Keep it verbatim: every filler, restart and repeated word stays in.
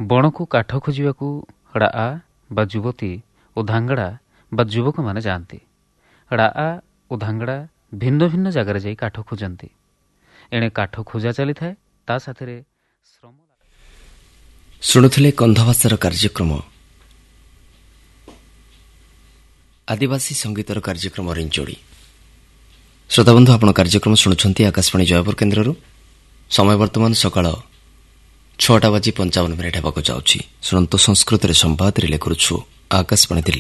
ବଣକୁ କାଠ ଖୋଜିବାକୁ ରାଆ ବା ଯୁବତୀ ଓ ଧାଙ୍ଗଡ଼ା ବା ଯୁବକମାନେ ଯାଆନ୍ତି। ରାଆ ଓ ଧାଙ୍ଗଡ଼ା ଭିନ୍ନ ଭିନ୍ନ ଜାଗାରେ ଯାଇ କାଠ ଖୋଜନ୍ତି। ଏଣେ କାଠ ଖୋଜା ଚାଲିଥାଏ, ତା ସାଥିରେ ଶ୍ରମ। ଶୁଣୁଥିଲେ କନ୍ଧଭାଷାର କାର୍ଯ୍ୟକ୍ରମ ଆଦିବାସୀ ସଙ୍ଗୀତର କାର୍ଯ୍ୟକ୍ରମ ରିଞ୍ଚୋଡ଼ି। ଶ୍ରୋତାବନ୍ଧୁ, ଆପଣ କାର୍ଯ୍ୟକ୍ରମ ଶୁଣୁଛନ୍ତି ଆକାଶବାଣୀ ଜୟପୁର କେନ୍ଦ୍ରରୁ। ସମୟ ବର୍ତ୍ତମାନ ସକାଳ ଛଅଟା ବାଜି ପଞ୍ଚାବନ ମିନିଟ୍ ହେବାକୁ ଯାଉଛି। ଶୁଣନ୍ତୁ ସଂସ୍କୃତରେ ସମ୍ବାଦ ରିଲେ କରୁଛୁ ଆକାଶବାଣୀ ଦିଲ୍ଲୀ।